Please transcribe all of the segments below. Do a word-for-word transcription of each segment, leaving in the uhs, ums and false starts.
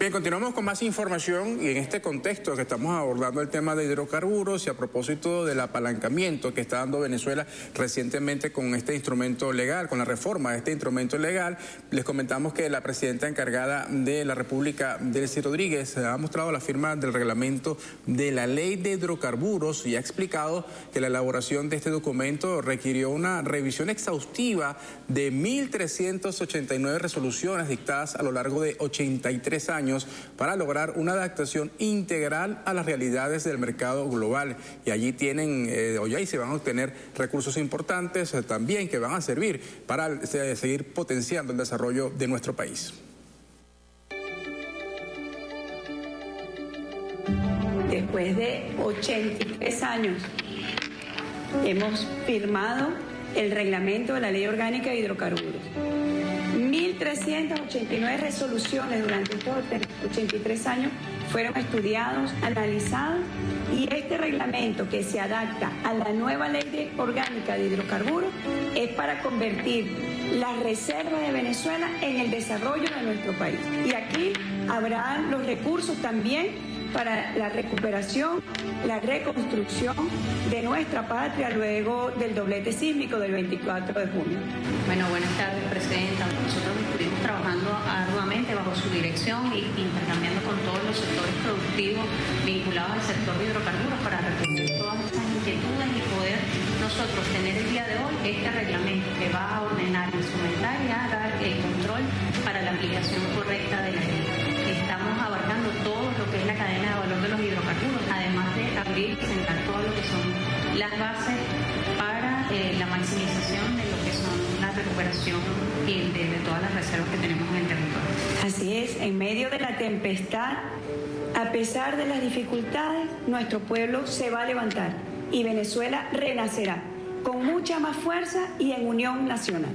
Bien, continuamos con más información y en este contexto que estamos abordando el tema de hidrocarburos y a propósito del apalancamiento que está dando Venezuela recientemente con este instrumento legal, con la reforma de este instrumento legal, les comentamos que la presidenta encargada de la República, Delcy Rodríguez, ha mostrado la firma del reglamento de la ley de hidrocarburos y ha explicado que la elaboración de este documento requirió una revisión exhaustiva de mil trescientas ochenta y nueve resoluciones dictadas a lo largo de ochenta y tres años para lograr una adaptación integral a las realidades del mercado global. Y allí tienen, eh, hoy ahí se van a obtener recursos importantes eh, también que van a servir para eh, seguir potenciando el desarrollo de nuestro país. Después de ochenta y tres años, hemos firmado el reglamento de la Ley Orgánica de Hidrocarburos. mil trescientas ochenta y nueve resoluciones durante estos ochenta y tres años fueron estudiados, analizados, y este reglamento que se adapta a la nueva Ley de Orgánica de Hidrocarburos es para convertir las reservas de Venezuela en el desarrollo de nuestro país. Y aquí habrá los recursos también para la recuperación, la reconstrucción de nuestra patria luego del doblete sísmico del veinticuatro de junio. Bueno, buenas tardes, Presidenta. Nosotros estuvimos trabajando arduamente bajo su dirección y intercambiando con todos los sectores productivos vinculados al sector de hidrocarburos para resolver todas estas inquietudes y poder nosotros tener el día de hoy este reglamento que va a ordenar, instrumentar y a dar el control para la aplicación correcta de la ley. Estamos abarcando todo lo que es la cadena de valor de los hidrocarburos, además de abrir y sentar todo lo que son las bases para eh, la maximización de lo que son la recuperación y de, de todas las reservas que tenemos en el territorio. Así es, en medio de la tempestad, a pesar de las dificultades, nuestro pueblo se va a levantar y Venezuela renacerá con mucha más fuerza y en unión nacional.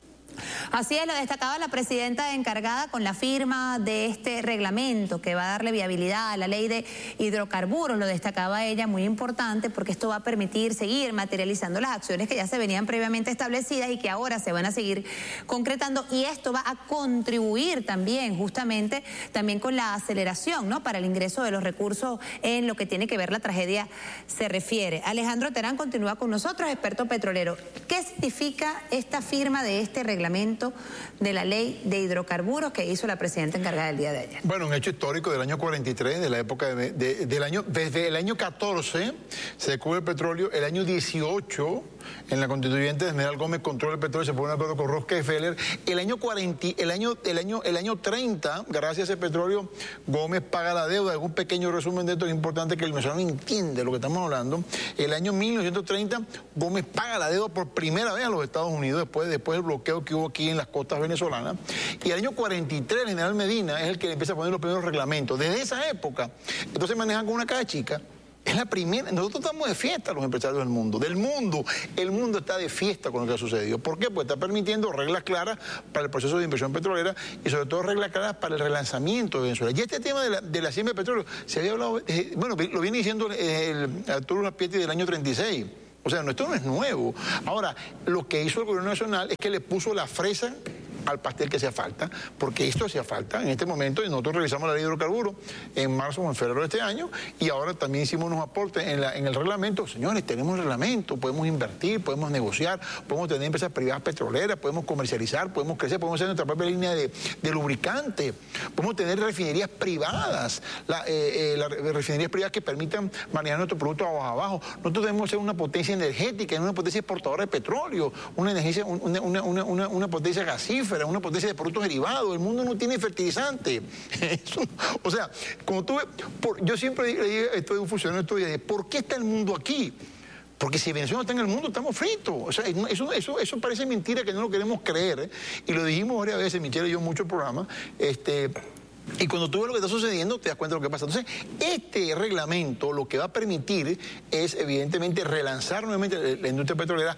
Así es, lo destacaba la presidenta encargada con la firma de este reglamento que va a darle viabilidad a la ley de hidrocarburos. Lo destacaba ella, muy importante, porque esto va a permitir seguir materializando las acciones que ya se venían previamente establecidas y que ahora se van a seguir concretando, y esto va a contribuir también justamente también con la aceleración, ¿no?, para el ingreso de los recursos en lo que tiene que ver la tragedia se refiere. Alejandro Terán continúa con nosotros, experto petrolero. ¿Qué significa esta firma de este reglamento de la ley de hidrocarburos que hizo la presidenta encargada el día de ayer? Bueno, un hecho histórico del año cuarenta y tres, de la época de, de, del año, desde el año catorce se descubre el petróleo, el año dieciocho en la constituyente de General Gómez controla el petróleo, se pone un acuerdo con Rockefeller, el año cuarenta, el año, el año, el año treinta, gracias a ese petróleo, Gómez paga la deuda. Algún pequeño resumen de esto es importante que el venezolano entiende lo que estamos hablando. El año mil novecientos treinta, Gómez paga la deuda por primera vez a los Estados Unidos después, después del bloqueo que hubo aquí en las costas venezolanas. Y el año cuarenta y tres, el general Medina es el que empieza a poner los primeros reglamentos. Desde esa época, entonces manejan con una caja chica. Es la primera, nosotros estamos de fiesta los empresarios del mundo, del mundo, el mundo está de fiesta con lo que ha sucedido. ¿Por qué? Pues está permitiendo reglas claras para el proceso de inversión petrolera y sobre todo reglas claras para el relanzamiento de Venezuela. Y este tema de la, de la siembra de petróleo, se había hablado, eh, bueno, lo viene diciendo el Arturo Laspietti del año treinta y seis. O sea, esto no es nuevo. Ahora, lo que hizo el gobierno nacional es que le puso la fresa al pastel que hacía falta, porque esto hacía falta en este momento, y nosotros revisamos la ley de hidrocarburos en marzo o en febrero de este año, y ahora también hicimos unos aportes en, la, en el reglamento. Señores, tenemos un reglamento, podemos invertir, podemos negociar, podemos tener empresas privadas petroleras, podemos comercializar, podemos crecer, podemos hacer nuestra propia línea de, de lubricante, podemos tener refinerías privadas, la, eh, eh, las refinerías privadas que permitan manejar nuestro producto abajo abajo. Nosotros debemos ser una potencia energética, una potencia exportadora de petróleo, una, energía, una, una, una, una, una potencia gasífera, una potencia de productos derivados. El mundo no tiene fertilizante. Eso, o sea, como tú ves, por, yo siempre digo, esto es un funcionario, esto de, ¿por qué está el mundo aquí? Porque si Venezuela no está en el mundo, estamos fritos. O sea, eso, eso, eso parece mentira que no lo queremos creer, ¿eh? Y lo dijimos varias veces, Michelle y yo, en muchos programas. Este, y cuando tú ves lo que está sucediendo, te das cuenta de lo que pasa. Entonces, este reglamento lo que va a permitir es, evidentemente, relanzar nuevamente la industria petrolera,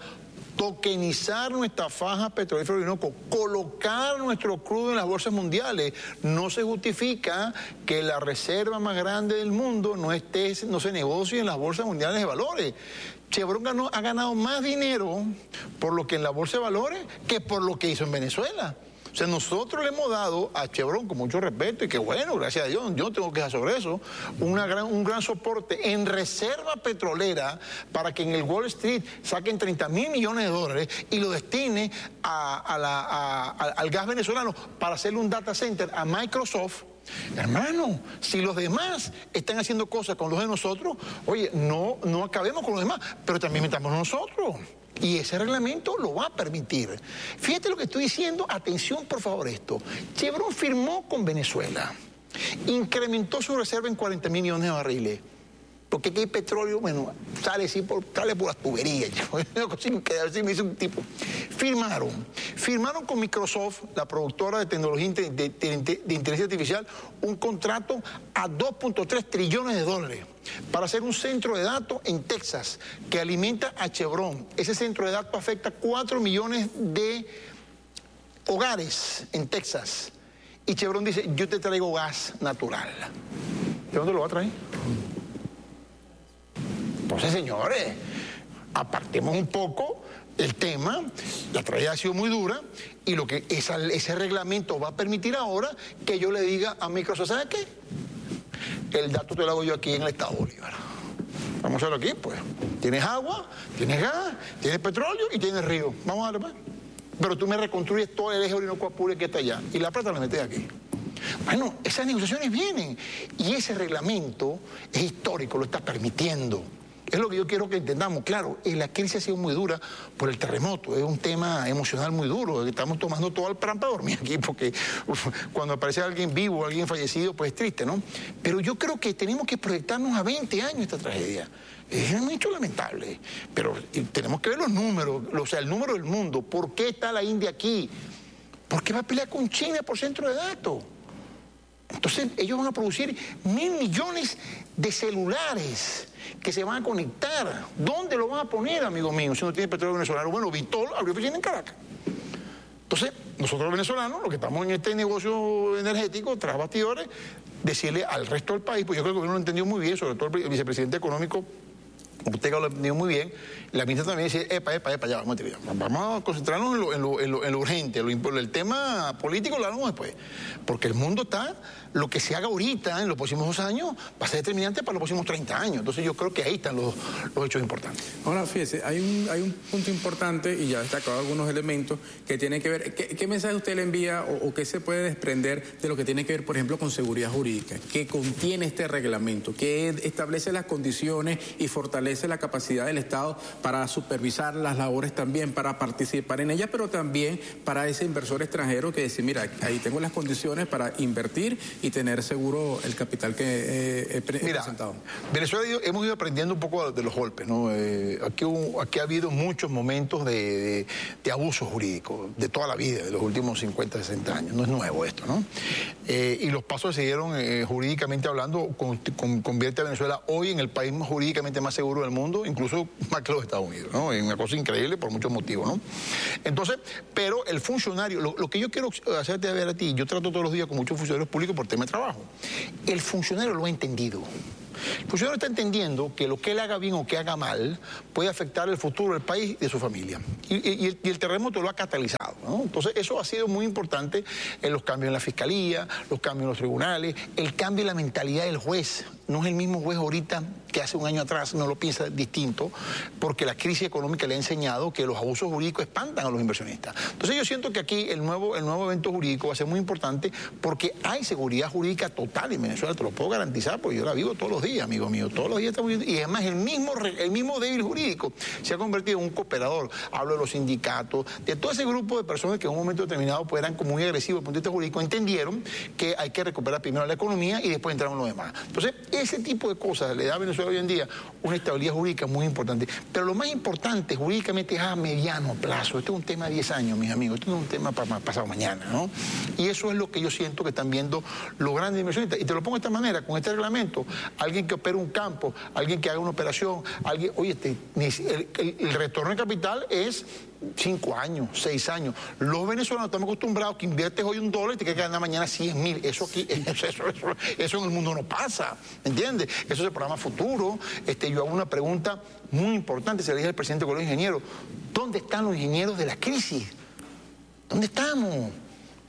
tokenizar nuestra faja petrolífera Orinoco, colocar nuestro crudo en las bolsas mundiales. No se justifica que la reserva más grande del mundo no esté, no se negocie en las bolsas mundiales de valores. Chevron ganó, ha ganado más dinero por lo que en la bolsa de valores que por lo que hizo en Venezuela. O sea, nosotros le hemos dado a Chevron, con mucho respeto, y que bueno, gracias a Dios, yo no tengo quejas sobre eso, una gran, un gran soporte en reserva petrolera para que en el Wall Street saquen treinta mil millones de dólares y lo destine a, a la, a, a, al gas venezolano para hacerle un data center a Microsoft. Hermano, si los demás están haciendo cosas con los de nosotros, oye, no, no acabemos con los demás, pero también metamos nosotros. Y ese reglamento lo va a permitir. Fíjate lo que estoy diciendo, atención por favor esto. Chevron firmó con Venezuela, incrementó su reserva en cuarenta mil millones de barriles. Porque aquí hay petróleo, bueno, sale, sí por, sale por las tuberías. Así me hizo un tipo. Firmaron. Firmaron con Microsoft, la productora de tecnología de, de, de, de inteligencia artificial, un contrato a dos punto tres trillones de dólares para hacer un centro de datos en Texas que alimenta a Chevron. Ese centro de datos afecta a cuatro millones de hogares en Texas. Y Chevron dice, yo te traigo gas natural. ¿De dónde lo va a traer? Entonces, señores, apartemos un poco el tema, la tragedia ha sido muy dura y lo que esa, ese reglamento va a permitir ahora que yo le diga a Microsoft, ¿sabe qué? El dato te lo hago yo aquí en el Estado Bolívar. Vamos a hacerlo aquí, pues. Tienes agua, tienes gas, tienes petróleo y tienes río. Vamos a darle, pues. Pero tú me reconstruyes todo el eje Orinoco-Apure que está allá y la plata la metes aquí. Bueno, esas negociaciones vienen y ese reglamento es histórico, lo está permitiendo. Es lo que yo quiero que entendamos. Claro, la crisis ha sido muy dura por el terremoto, es un tema emocional muy duro. Estamos tomando todo el plan para dormir aquí, porque uf, cuando aparece alguien vivo, alguien fallecido, pues es triste, ¿no? Pero yo creo que tenemos que proyectarnos a veinte años esta tragedia. Es un hecho lamentable, pero tenemos que ver los números, o sea, el número del mundo. ¿Por qué está la India aquí? ¿Por qué va a pelear con China por centro de datos? Entonces ellos van a producir mil millones de celulares que se van a conectar. ¿Dónde lo van a poner, amigo mío, si no tiene petróleo venezolano? Bueno, Vitol abrió oficina en Caracas. Entonces, nosotros los venezolanos, los que estamos en este negocio energético, tras bastidores, decirle al resto del país, pues yo creo que el gobierno lo entendió muy bien, sobre todo el vicepresidente económico, usted lo entendió muy bien, la ministra también dice, epa, epa, epa, ya, vamos a, vamos a concentrarnos en lo, en lo, en lo, en lo urgente, lo, el tema político lo hablamos después, porque el mundo está, lo que se haga ahorita en los próximos dos años va a ser determinante para los próximos treinta años, entonces yo creo que ahí están los, los hechos importantes. Ahora, fíjese, hay un, hay un punto importante, y ya destacado algunos elementos, que tienen que ver, ¿qué, qué mensaje usted le envía o, o qué se puede desprender de lo que tiene que ver, por ejemplo, con seguridad jurídica, que contiene este reglamento, que establece las condiciones y fortalece la capacidad del Estado para supervisar las labores también, para participar en ellas, pero también para ese inversor extranjero que dice, mira, ahí tengo las condiciones para invertir y tener seguro el capital que eh, he, pre mira, presentado? Venezuela hemos ido aprendiendo un poco de los golpes, ¿no? Eh, aquí, aquí ha habido muchos momentos de, de, de abuso jurídico, de toda la vida, de los últimos cincuenta, sesenta años, no es nuevo esto, ¿no? Eh, y los pasos se siguieron eh, jurídicamente hablando, con, con, convierte a Venezuela hoy en el país más jurídicamente más seguro del mundo, incluso más que los Estados Unidos, ¿no? Es una cosa increíble por muchos motivos, ¿no? Entonces, pero el funcionario, lo, lo que yo quiero hacerte ver a ti, yo trato todos los días con muchos funcionarios públicos por tema de trabajo, el funcionario lo ha entendido. El funcionario está entendiendo que lo que él haga bien o que haga mal puede afectar el futuro del país y de su familia. Y, y, y, el, y el terremoto lo ha catalizado, ¿no? Entonces, eso ha sido muy importante en los cambios en la fiscalía, los cambios en los tribunales, el cambio en la mentalidad del juez. No es el mismo juez ahorita que hace un año atrás, no lo piensa distinto, porque la crisis económica le ha enseñado que los abusos jurídicos espantan a los inversionistas. Entonces yo siento que aquí el nuevo, el nuevo evento jurídico va a ser muy importante porque hay seguridad jurídica total en Venezuela, te lo puedo garantizar, porque yo la vivo todos los días, amigo mío, todos los días estamos viendo, y además el mismo, el mismo débil jurídico se ha convertido en un cooperador. Hablo de los sindicatos, de todo ese grupo de personas que en un momento determinado pues, eran como muy agresivos desde el punto de vista jurídico, entendieron que hay que recuperar primero la economía y después entramos en lo demás. Entonces, ese tipo de cosas le da a Venezuela hoy en día una estabilidad jurídica muy importante. Pero lo más importante jurídicamente es a mediano plazo. Este es un tema de diez años, mis amigos. Esto no es un tema para pasado mañana, ¿no? Y eso es lo que yo siento que están viendo los grandes inversionistas. Y te lo pongo de esta manera, con este reglamento, alguien que opera un campo, alguien que haga una operación, alguien, oye, este, el, el, el retorno de capital es cinco años, seis años. Los venezolanos estamos acostumbrados que inviertes hoy un dólar y te queda ganar mañana cien mil. Eso aquí, eso, eso, eso, eso en el mundo no pasa, ¿entiendes? Eso es el programa futuro. Este, yo hago una pregunta muy importante, se le dije al presidente con los ingenieros, ¿dónde están los ingenieros de la crisis? ¿Dónde estamos?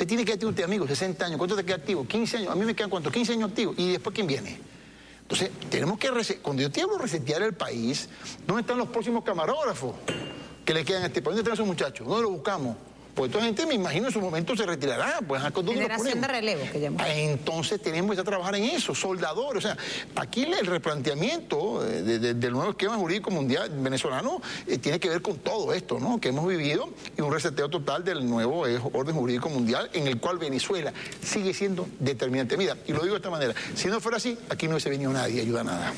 Usted tiene que tener usted, amigo, sesenta años. ¿Cuánto te queda activo? quince años. A mí me quedan ¿cuánto? quince años activos. ¿Y después quién viene? Entonces, tenemos que, cuando yo te hablo de resetear el país, ¿dónde están los próximos camarógrafos que le quedan a este país? ¿Dónde están esos muchachos? ¿Dónde los buscamos? Pues toda gente, me imagino, en su momento se retirará. Pues, ¿dónde generación de relevo, que llamamos. Entonces tenemos que trabajar en eso, soldadores. O sea, aquí el replanteamiento de, de, del nuevo esquema jurídico mundial venezolano eh, tiene que ver con todo esto, ¿no?, que hemos vivido, y un reseteo total del nuevo eh, orden jurídico mundial, en el cual Venezuela sigue siendo determinante. Mira, y lo digo de esta manera, si no fuera así, aquí no hubiese venido nadie, ayuda a nada.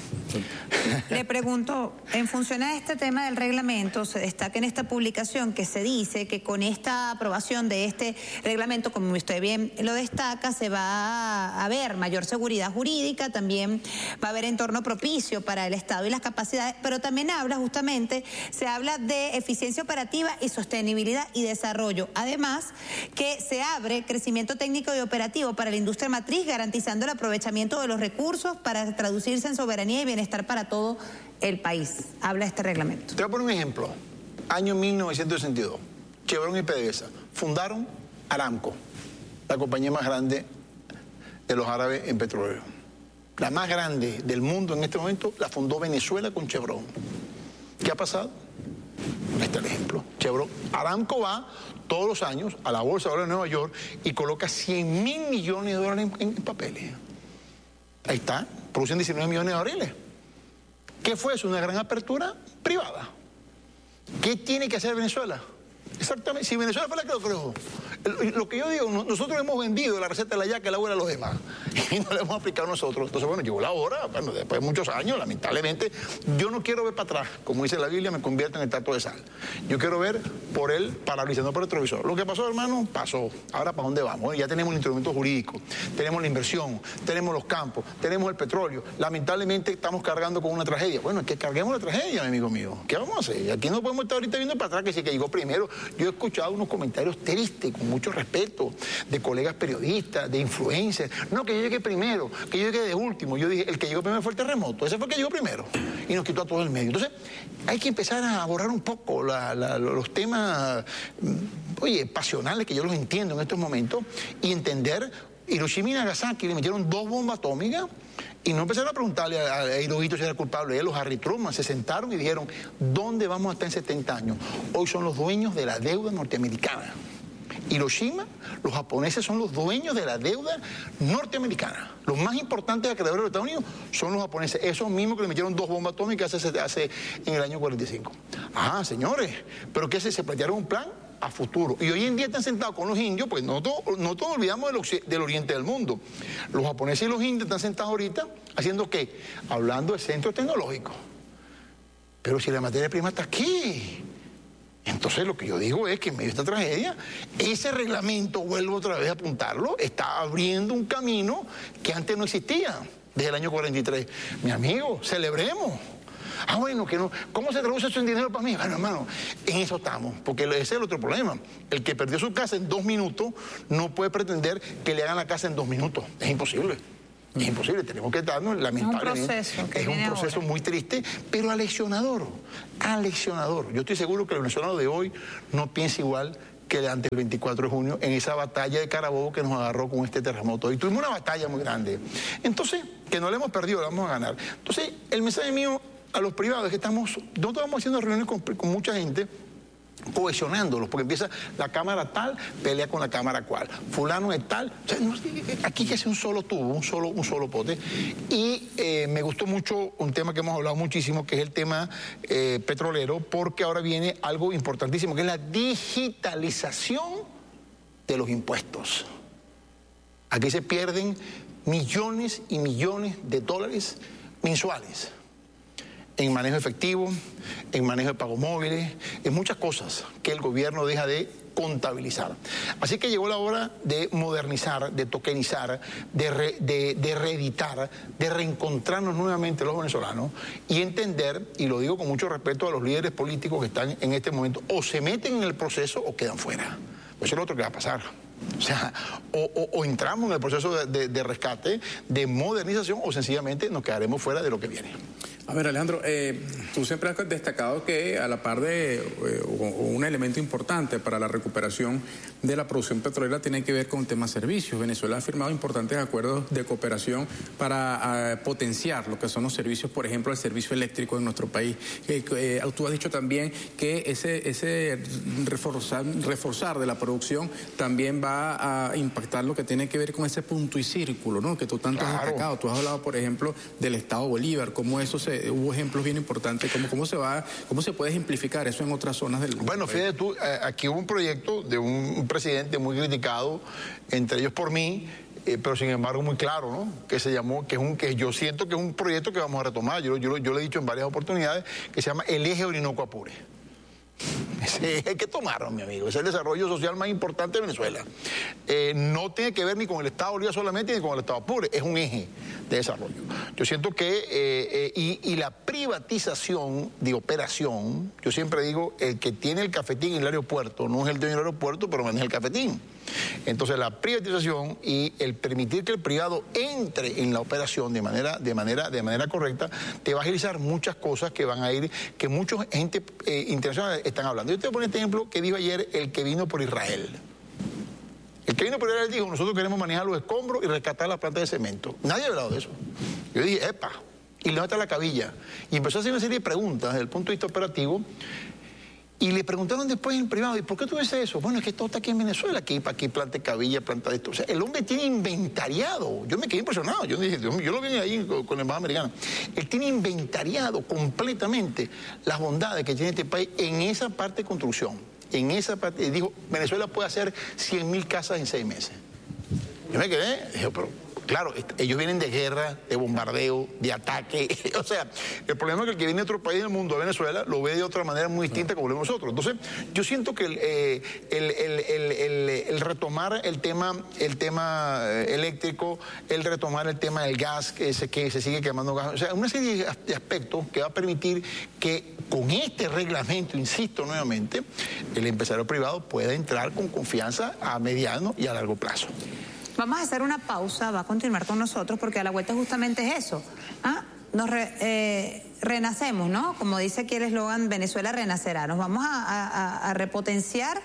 Le pregunto, en función a este tema del reglamento, se destaca en esta publicación que se dice que con esta aprobación de este reglamento, como usted bien lo destaca, se va a ver mayor seguridad jurídica, también va a haber entorno propicio para el Estado y las capacidades, pero también habla justamente, se habla de eficiencia operativa y sostenibilidad y desarrollo. Además, que se abre crecimiento técnico y operativo para la industria matriz, garantizando el aprovechamiento de los recursos para traducirse en soberanía y bienestar para todo el país. Habla este reglamento. Te voy a poner un ejemplo. Año mil novecientos sesenta y dos. Chevron y PDVSA fundaron Aramco, la compañía más grande de los árabes en petróleo. La más grande del mundo en este momento la fundó Venezuela con Chevron. ¿Qué ha pasado? Ahí está el ejemplo. Chevron, Aramco va todos los años a la bolsa de Nueva York y coloca cien mil millones de dólares en, en papeles. Ahí está, producen diecinueve millones de barriles. ¿Qué fue eso? Una gran apertura privada. ¿Qué tiene que hacer Venezuela? Exactamente, si Venezuela fue la que lo creó, lo que yo digo, nosotros hemos vendido la receta de la yaca, el agua a los demás, y no la hemos aplicado nosotros. Entonces, bueno, llegó la hora, bueno, después de muchos años, lamentablemente, yo no quiero ver para atrás, como dice la Biblia, me convierto en el tato de sal. Yo quiero ver por el parabrisas, no por el retrovisor. Lo que pasó, hermano, pasó. Ahora, ¿para dónde vamos? Bueno, ya tenemos el instrumento jurídico, tenemos la inversión, tenemos los campos, tenemos el petróleo. Lamentablemente, estamos cargando con una tragedia. Bueno, es que carguemos la tragedia, mi amigo mío. ¿Qué vamos a hacer? Aquí no podemos estar ahorita viendo para atrás que sí que llegó primero. Yo he escuchado unos comentarios tristes, con mucho respeto, de colegas periodistas, de influencers. No, que yo llegué primero, que yo llegué de último. Yo dije, el que llegó primero fue el terremoto. Ese fue el que llegó primero. Y nos quitó a todo el medio. Entonces, hay que empezar a borrar un poco la, la, los temas, oye, pasionales, que yo los entiendo en estos momentos, y entender, Hiroshima y Nagasaki le metieron dos bombas atómicas. Y no empezaron a preguntarle a, a Hirohito si era culpable. Ellos, los Harry Truman, se sentaron y dijeron, ¿dónde vamos a estar en setenta años? Hoy son los dueños de la deuda norteamericana. Hiroshima, los japoneses son los dueños de la deuda norteamericana. Los más importantes acreedores de los Estados Unidos son los japoneses. Esos mismos que le metieron dos bombas atómicas hace, hace en el año cuarenta y cinco. Ah, señores, ¿pero qué se, se plantearon un plan a futuro? Y hoy en día están sentados con los indios, pues no todos no todo olvidamos del, del oriente del mundo. Los japoneses y los indios están sentados ahorita haciendo ¿qué? Hablando de centros tecnológicos. Pero si la materia prima está aquí. Entonces lo que yo digo es que en medio de esta tragedia, ese reglamento, vuelvo otra vez a apuntarlo, está abriendo un camino que antes no existía, desde el año cuarenta y tres. Mi amigo, celebremos. Ah, bueno, que no. ¿Cómo se traduce eso en dinero para mí? Bueno, hermano, en eso estamos, porque ese es el otro problema. El que perdió su casa en dos minutos no puede pretender que le hagan la casa en dos minutos. Es imposible. Es imposible, tenemos que darnos, lamentablemente. Es un proceso, es un proceso muy triste, pero aleccionador, aleccionador. Yo estoy seguro que el venezolano de hoy no piensa igual que el antes del veinticuatro de junio, en esa batalla de Carabobo que nos agarró con este terremoto. Y tuvimos una batalla muy grande. Entonces, que no la hemos perdido, la vamos a ganar. Entonces, el mensaje mío a los privados es que estamos, nosotros estamos haciendo reuniones con, con mucha gente, cohesionándolos, porque empieza la cámara tal, pelea con la cámara cual, fulano es tal, o sea, no, aquí que hace un solo tubo, un solo, un solo pote. Y eh, me gustó mucho un tema que hemos hablado muchísimo, que es el tema eh, petrolero, porque ahora viene algo importantísimo, que es la digitalización de los impuestos. Aquí se pierden millones y millones de dólares mensuales en manejo efectivo, en manejo de pagos móviles, en muchas cosas que el gobierno deja de contabilizar. Así que llegó la hora de modernizar, de tokenizar, de, re, de, de reeditar, de reencontrarnos nuevamente los venezolanos y entender, y lo digo con mucho respeto a los líderes políticos que están en este momento, o se meten en el proceso o quedan fuera. Eso es lo otro que va a pasar. O sea, o, o, o entramos en el proceso de, de, de rescate, de modernización, o sencillamente nos quedaremos fuera de lo que viene. A ver, Alejandro, eh, tú siempre has destacado que a la par de eh, un elemento importante para la recuperación de la producción petrolera tiene que ver con el tema servicios. Venezuela ha firmado importantes acuerdos de cooperación para uh, potenciar lo que son los servicios, por ejemplo, el servicio eléctrico en nuestro país. Eh, eh, tú has dicho también que ese, ese reforzar, reforzar de la producción también va a impactar lo que tiene que ver con ese punto y círculo, ¿no? Que tú tanto claro. has destacado. Tú has hablado, por ejemplo, del Estado Bolívar, cómo eso se hubo ejemplos bien importantes, cómo, cómo se va, cómo se puede ejemplificar eso en otras zonas del mundo. Bueno, fíjate tú, aquí hubo un proyecto de un presidente muy criticado, entre ellos por mí, eh, pero sin embargo muy claro, ¿no? Que se llamó, que es un, que yo siento que es un proyecto que vamos a retomar. Yo, yo, yo lo he dicho en varias oportunidades, que se llama el Eje Orinoco-Apure. Ese es el que tomaron, mi amigo. Es el desarrollo social más importante de Venezuela. Eh, no tiene que ver ni con el Estado Bolívar solamente ni con el Estado Apure. Es un eje de desarrollo. Yo siento que, eh, eh, y, y la privatización de operación, yo siempre digo, el que tiene el cafetín en el aeropuerto no es el dueño del aeropuerto, pero maneja el cafetín. Entonces la privatización y el permitir que el privado entre en la operación de manera, de manera, de manera correcta, te va a agilizar muchas cosas que van a ir, que mucha gente eh, internacional están hablando. Yo te voy a poner este ejemplo que dijo ayer el que vino por Israel. El que vino por Israel dijo, nosotros queremos manejar los escombros y rescatar la planta de cemento. Nadie ha hablado de eso. Yo dije, epa, y le está la cabilla. Y empezó a hacer una serie de preguntas desde el punto de vista operativo. Y le preguntaron después en privado, ¿y por qué tú dices eso? Bueno, es que todo está aquí en Venezuela, aquí, aquí planta cabilla, planta de esto. O sea, el hombre tiene inventariado. Yo me quedé impresionado. Yo dije, yo, yo lo vi ahí con, con la embajada americana. Él tiene inventariado completamente las bondades que tiene este país en esa parte de construcción. En esa parte, dijo, Venezuela puede hacer cien mil casas en seis meses. Yo me quedé, dije, pero... Claro, ellos vienen de guerra, de bombardeo, de ataque. O sea, el problema es que el que viene de otro país del mundo, a Venezuela, lo ve de otra manera muy distinta como lo vemos nosotros. Entonces, yo siento que el, eh, el, el, el, el, el retomar el tema, el tema eléctrico, el retomar el tema del gas, que se, que se sigue quemando gas, o sea, una serie de aspectos que va a permitir que con este reglamento, insisto nuevamente, el empresario privado pueda entrar con confianza a mediano y a largo plazo. Vamos a hacer una pausa, va a continuar con nosotros porque a la vuelta justamente es eso. ¿Ah? Nos re, eh, renacemos, ¿no? Como dice aquí el eslogan, Venezuela renacerá. Nos vamos a, a, a repotenciar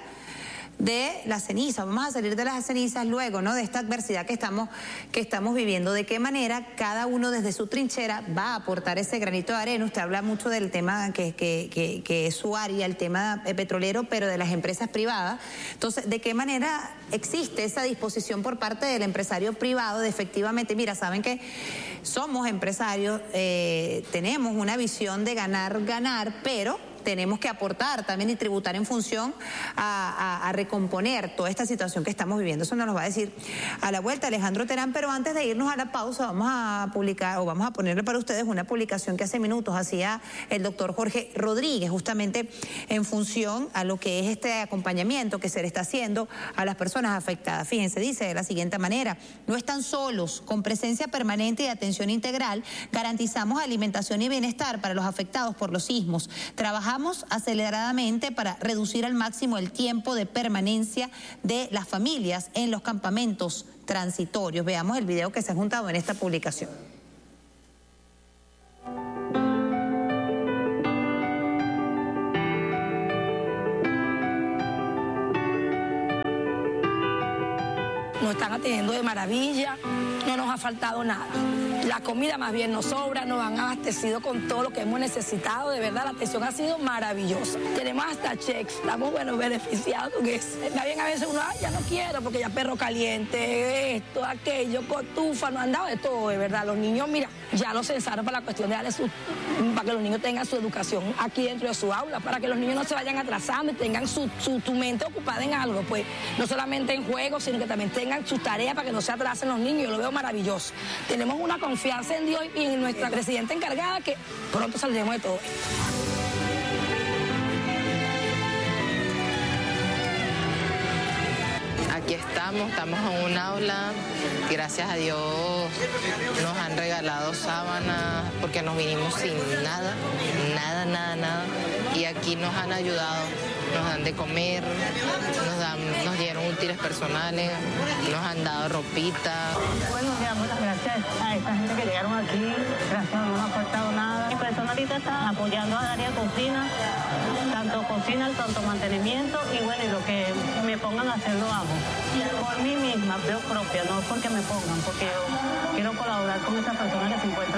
de las cenizas, vamos a salir de las cenizas luego, ¿no? De esta adversidad que estamos, que estamos viviendo. De qué manera cada uno desde su trinchera va a aportar ese granito de arena. Usted habla mucho del tema que, que, que, que es su área, el tema petrolero, pero de las empresas privadas. Entonces, ¿de qué manera existe esa disposición por parte del empresario privado de efectivamente, mira, saben que somos empresarios, eh, tenemos una visión de ganar, ganar, pero tenemos que aportar también y tributar en función a, a, a recomponer toda esta situación que estamos viviendo? Eso nos lo va a decir a la vuelta Alejandro Terán, pero antes de irnos a la pausa vamos a publicar o vamos a ponerle para ustedes una publicación que hace minutos hacía el doctor Jorge Rodríguez, justamente en función a lo que es este acompañamiento que se le está haciendo a las personas afectadas. Fíjense, dice de la siguiente manera: no están solos, con presencia permanente y atención integral garantizamos alimentación y bienestar para los afectados por los sismos. Trabajamos aceleradamente para reducir al máximo el tiempo de permanencia de las familias en los campamentos transitorios. Veamos el video que se ha juntado en esta publicación. Nos están atendiendo de maravilla, no nos ha faltado nada. La comida más bien nos sobra, nos han abastecido con todo lo que hemos necesitado. De verdad, la atención ha sido maravillosa. Tenemos hasta cheques, estamos, bueno, beneficiados. Porque está bien, a veces uno, ay, ya no quiero, porque ya perro caliente, esto, aquello, cotufa, nos han dado de todo, de verdad. Los niños, mira, ya los censaron para la cuestión de darle su, para que los niños tengan su educación aquí dentro de su aula, para que los niños no se vayan atrasando y tengan su, su, su mente ocupada en algo, pues, no solamente en juegos, sino que también tengan sus tareas para que no se atrasen los niños. Yo lo veo maravilloso. Tenemos una confianza en Dios y en nuestra presidenta encargada que pronto saldremos de todo esto. Aquí estamos, estamos en un aula, gracias a Dios nos han regalado sábanas porque nos vinimos sin nada, nada, nada, nada, y aquí nos han ayudado, nos dan de comer, nos, dan, nos dieron útiles personales, nos han dado ropita. Bueno, le damos las gracias a a esta gente que llegaron aquí, gracias a Dios no me ha faltado nada. Mi persona ahorita está apoyando a área de cocina, tanto cocina, tanto mantenimiento, y bueno, y lo que me pongan a hacer lo hago. Por mí misma, yo propia, no porque me pongan, porque yo quiero colaborar con estas personas que se encuentran